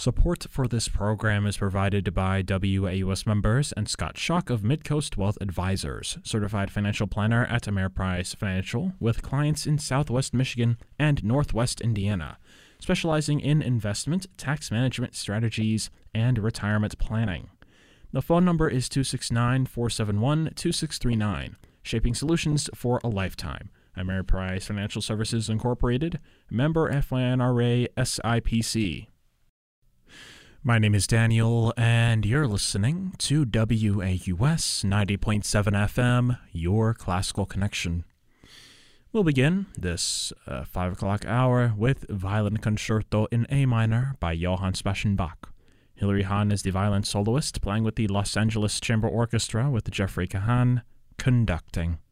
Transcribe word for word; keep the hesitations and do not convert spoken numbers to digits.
Support for this program is provided by W A U S members and Scott Schock of Midcoast Wealth Advisors, certified financial planner at Ameriprise Financial, with clients in Southwest Michigan and Northwest Indiana, specializing in investment, tax management strategies, and retirement planning. The phone number is two six nine, four seven one, two six three nine, shaping solutions for a lifetime. Ameriprise Financial Services Incorporated, member F I N R A S I P C. My name is Daniel, and you're listening to W A U S ninety point seven F M, your classical connection. We'll begin this uh, five o'clock hour with Violin Concerto in A minor by Johann Sebastian Bach. Hilary Hahn is the violin soloist, playing with the Los Angeles Chamber Orchestra with Jeffrey Kahan conducting.